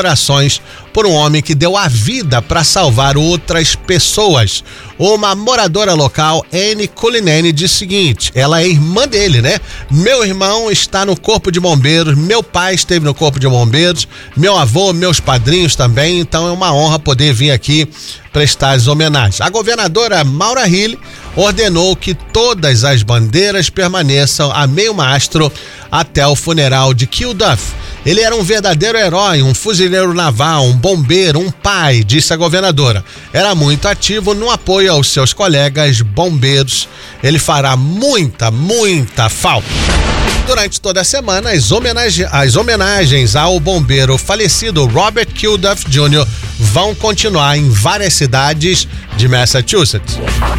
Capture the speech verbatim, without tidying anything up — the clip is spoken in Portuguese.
comemorações por um homem que deu a vida para salvar outras pessoas. Uma moradora local, Anne Culinene, disse o seguinte, ela é irmã dele, né? Meu irmão está no Corpo de Bombeiros, meu pai esteve no Corpo de Bombeiros, meu avô, meus padrinhos também, então é uma honra poder vir aqui prestar as homenagens. A governadora Maura Healey ordenou que todas as bandeiras permaneçam a meio mastro até o funeral de Kilduff. Ele era um verdadeiro herói, um fuzileiro naval, um bombeiro, um pai, disse a governadora. Era muito ativo no apoio aos seus colegas bombeiros. Ele fará muita, muita falta. Durante toda a semana, as, homenage... as homenagens ao bombeiro falecido Robert Kilduff Júnior vão continuar em várias cidades de Massachusetts.